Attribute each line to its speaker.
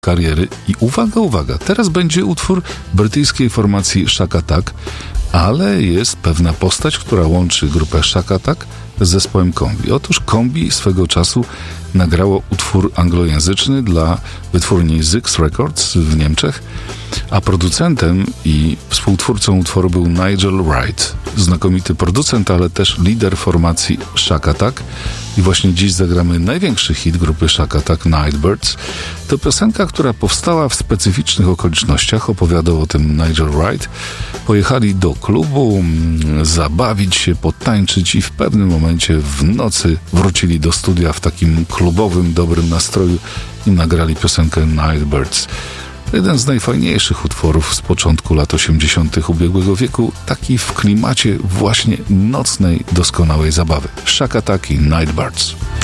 Speaker 1: kariery i uwaga, teraz będzie utwór brytyjskiej formacji Shack Attack, ale jest pewna postać, która łączy grupę Shack Attack z zespołem Kombi. Otóż Kombi swego czasu nagrało utwór anglojęzyczny dla wytwórni Zyx Records w Niemczech, a producentem i współtwórcą utworu był Nigel Wright. Znakomity producent, ale też lider formacji Shack Attack. I właśnie dziś zagramy największy hit grupy Shack Attack, Nightbirds. To piosenka, która powstała w specyficznych okolicznościach. Opowiadał o tym Nigel Wright. Pojechali do klubu, zabawić się, potańczyć i w pewnym momencie w nocy wrócili do studia w takim klubowym, dobrym nastroju i nagrali piosenkę Nightbirds. Jeden z najfajniejszych utworów z początku lat 80. ubiegłego wieku, taki w klimacie właśnie nocnej, doskonałej zabawy. Shack Attack i Nightbirds.